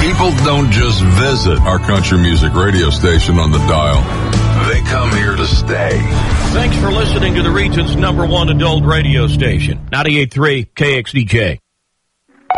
People don't just visit our country music radio station on the dial. They come here to stay. Thanks for listening to the region's #1 adult radio station, 98.3 KXDJ.